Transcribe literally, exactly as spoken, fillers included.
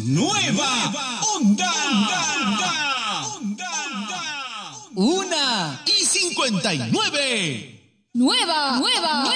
Nueva Onda. Una y cincuenta y nueve. Nueva, nueva, nueva.